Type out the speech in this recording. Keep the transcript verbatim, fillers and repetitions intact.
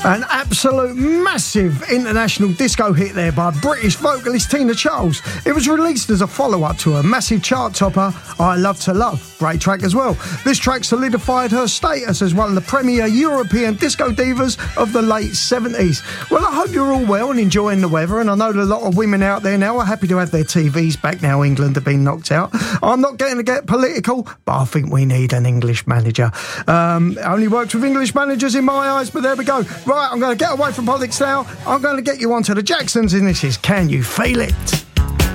An absolute massive international disco hit there by British vocalist Tina Charles. It was released as a follow-up to her massive chart topper, I Love to Love. Great track as well. This track solidified her status as one of the premier European disco divas of the late seventies. Well, I hope you're all well and enjoying the weather, and I know that a lot of women out there now are happy to have their T Vs back now England have been knocked out. I'm not going to get political, but I think we need an English manager. Um, only works with English managers in my eyes, but there we go. Right, I'm going to get away from politics now. I'm going to get you onto the Jacksons, and this is Can You Feel It?